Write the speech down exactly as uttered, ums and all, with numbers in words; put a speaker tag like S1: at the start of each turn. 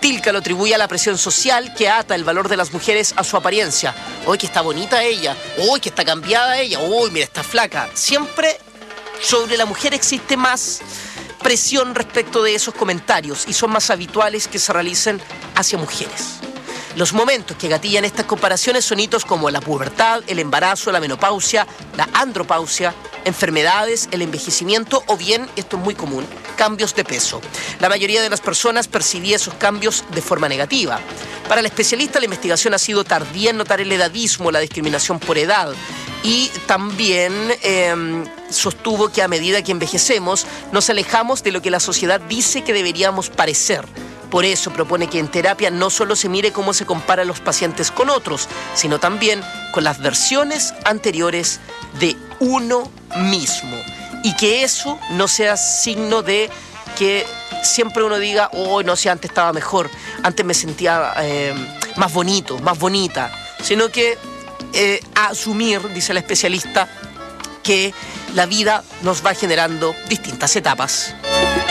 S1: Tilca lo atribuye a la presión social que ata el valor de las mujeres a su apariencia. ¡Uy, que está bonita ella! ¡Uy, que está cambiada ella! ¡Uy, mira, está flaca! Siempre sobre la mujer existe más presión respecto de esos comentarios y son más habituales que se realicen hacia mujeres. Los momentos que gatillan estas comparaciones son hitos como la pubertad, el embarazo, la menopausia, la andropausia, enfermedades, el envejecimiento o bien, esto es muy común, cambios de peso. La mayoría de las personas percibía esos cambios de forma negativa. Para el especialista, la investigación ha sido tardía en notar el edadismo, la discriminación por edad. Y también eh, sostuvo que a medida que envejecemos, nos alejamos de lo que la sociedad dice que deberíamos parecer. Por eso propone que en terapia no solo se mire cómo se comparan los pacientes con otros, sino también con las versiones anteriores de uno mismo. Y que eso no sea signo de que siempre uno diga, oh, no sé, antes estaba mejor, antes me sentía eh, más bonito, más bonita, sino que eh, asumir, dice el especialista, que la vida nos va generando distintas etapas.